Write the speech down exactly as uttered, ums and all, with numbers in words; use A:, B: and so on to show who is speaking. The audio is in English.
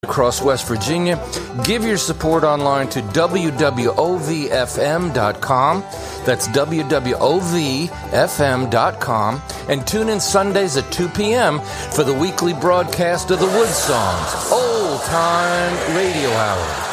A: across West Virginia. Give your support online to W W O V F M dot com. That's W W O V F M dot com. And tune in Sundays at two p.m. for the weekly broadcast of the Wood Songs, Old Time Radio Hour.